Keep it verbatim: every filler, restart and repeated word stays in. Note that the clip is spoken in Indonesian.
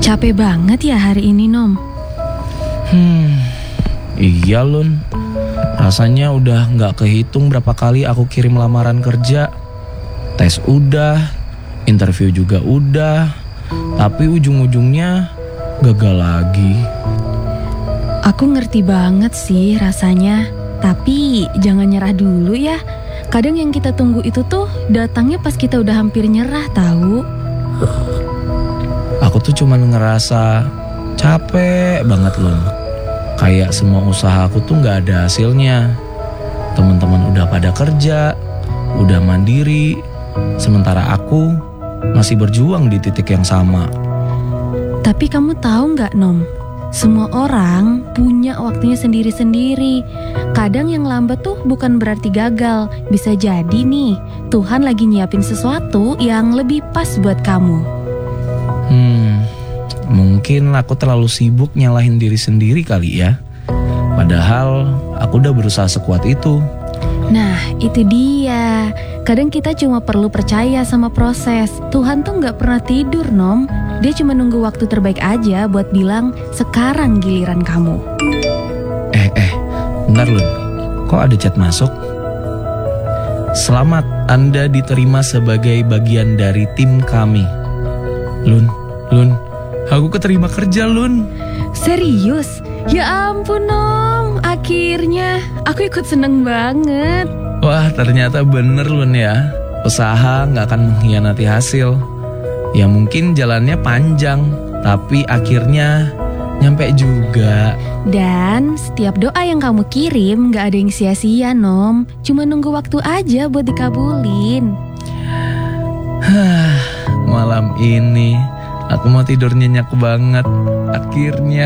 Capek banget ya hari ini, Nom. Hmm, iya Lun. Rasanya udah gak kehitung berapa kali aku kirim lamaran kerja. Tes udah, interview juga udah, tapi ujung-ujungnya gagal lagi. Aku ngerti banget sih rasanya, tapi jangan nyerah dulu ya. Kadang yang kita tunggu itu tuh datangnya pas kita udah hampir nyerah tahu. Aku tuh cuman ngerasa capek banget Lun. Kayak semua usaha aku tuh gak ada hasilnya. Teman-teman udah pada kerja, udah mandiri, sementara aku masih berjuang di titik yang sama. Tapi kamu tahu nggak, Nom? Semua orang punya waktunya sendiri-sendiri. Kadang yang lambat tuh bukan berarti gagal. Bisa jadi nih, Tuhan lagi nyiapin sesuatu yang lebih pas buat kamu. Hmm, mungkin aku terlalu sibuk nyalahin diri sendiri kali ya. Padahal aku udah berusaha sekuat itu. Nah, itu dia. Kadang kita cuma perlu percaya sama proses. Tuhan tuh nggak pernah tidur, Nom. Dia cuma nunggu waktu terbaik aja buat bilang, sekarang giliran kamu. Eh, eh, bentar Lun. Kok ada chat masuk? Selamat, Anda diterima sebagai bagian dari tim kami. Lun, Lun, aku keterima kerja Lun. Serius? Ya ampun, Nom. Akhirnya, aku ikut seneng banget. Wah, ternyata bener Lun ya. Usaha gak akan mengkhianati hasil. Ya mungkin jalannya panjang, tapi akhirnya nyampe juga. Dan setiap doa yang kamu kirim gak ada yang sia-sia, Nom. Cuma nunggu waktu aja buat dikabulin. Hah, malam ini aku mau tidur nyenyak banget. Akhirnya